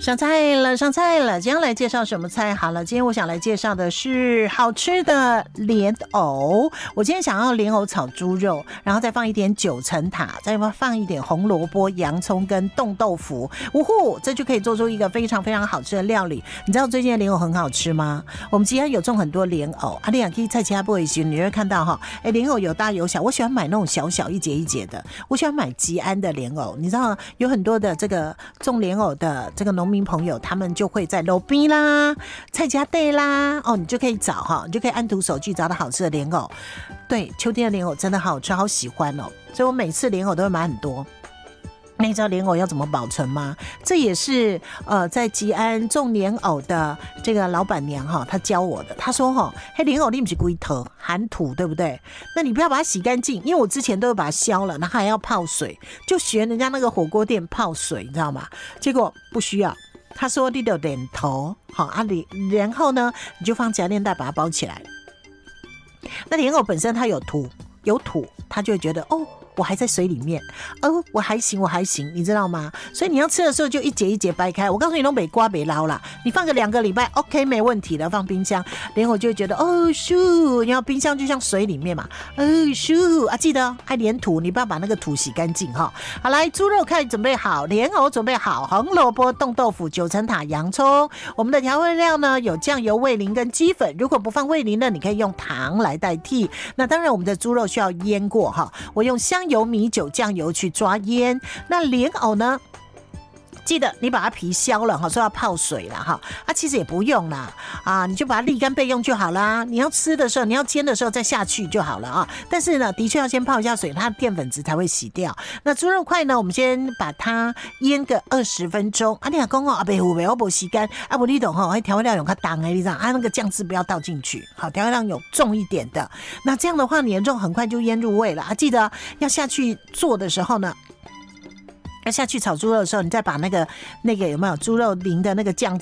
上菜了，上菜了！今天来介绍什么菜？好了，今天我想来介绍的是好吃的莲藕。我今天想要莲藕炒猪肉，然后再放一点九层塔，再放一点红萝卜、洋葱跟冻豆腐。呜呼，这就可以做出一个非常非常好吃的料理。你知道最近的莲藕很好吃吗？我们吉安有种很多莲藕，你也可以在其他部位选，你会看到哈，莲藕有大有小。我喜欢买那种小小一节一节的，我喜欢买吉安的莲藕。你知道有很多的这个种莲藕的这个农民朋友，他们就会在路边啦、菜家地啦，你就可以找哈，你就可以按图手句找到好吃的莲藕。对，秋天的莲藕真的好好吃，好喜欢哦，所以我每次莲藕都会买很多。那你知道莲藕要怎么保存吗？这也是在吉安种莲藕的这个老板娘哈，她教我的。她说哈，嘿，莲藕你不是龟头含土对不对？那你不要把它洗干净，因为我之前都会把它削了，然后还要泡水，就学人家那个火锅店泡水，你知道吗？结果不需要。他说你的莲头好啊，然后呢，你就放夹链袋把它包起来。那莲藕本身它有土，它就会觉得哦。我还在水里面，我还行，你知道吗？所以你要吃的时候就一节一节掰开。我告诉你，都没刮没捞啦，你放个2个礼拜 ，OK 没问题的，放冰箱，莲藕就会觉得咻，你要冰箱就像水里面嘛，咻啊，记得爱连土，你不要把那个土洗干净哈。好，来猪肉开始准备好，莲藕准备好，红萝卜、冻豆腐、九层塔、洋葱。我们的调味料呢有酱油、味淋跟鸡粉，如果不放味淋呢，你可以用糖来代替。那当然，我们的猪肉需要腌过哈，我用香油、米酒、酱油去抓腌。那莲藕呢？记得你把它皮削了哈，说要泡水了哈，其实也不用啦你就把它沥干备用就好啦。你要吃的时候，你要煎的时候再下去就好了啊。但是呢，的确要先泡一下水，它的淀粉质才会洗掉。那猪肉块呢，我们先把它腌个20分钟。你讲袂糊我没洗干不你懂哈，调味料用较重的，你知道那个酱汁不要倒进去，好，调味料有重一点的。那这样的话，你的肉很快就腌入味了记得要下去做的时候呢。要下去炒猪肉的时候，你再把那个有没有猪肉淋的那个酱